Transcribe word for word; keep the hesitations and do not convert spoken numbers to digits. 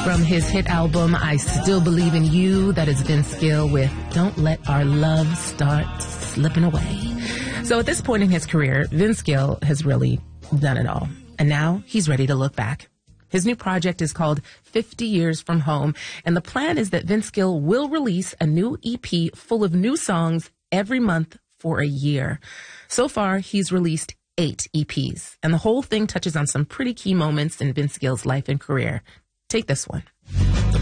From his hit album, I Still Believe in You, that is Vince Gill with Don't Let Our Love Start Slipping Away. So at this point in his career, Vince Gill has really done it all. And now he's ready to look back. His new project is called fifty Years from Home, and the plan is that Vince Gill will release a new E P full of new songs every month for a year. So far, he's released eight E Ps, and the whole thing touches on some pretty key moments in Vince Gill's life and career. Take this one.